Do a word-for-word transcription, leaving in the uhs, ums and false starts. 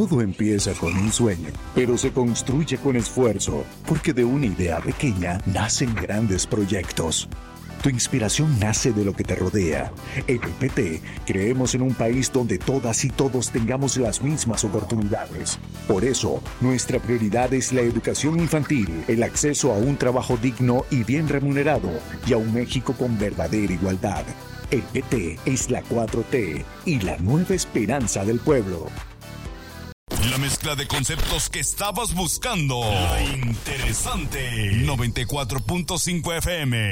Todo empieza con un sueño, pero se construye con esfuerzo, porque de una idea pequeña nacen grandes proyectos. Tu inspiración nace de lo que te rodea. En el P T creemos en un país donde todas y todos tengamos las mismas oportunidades. Por eso, nuestra prioridad es la educación infantil, el acceso a un trabajo digno y bien remunerado, y a un México con verdadera igualdad. El P T es la cuatro T y la nueva esperanza del pueblo. La mezcla de conceptos que estabas buscando. La interesante. noventa y cuatro punto cinco F M.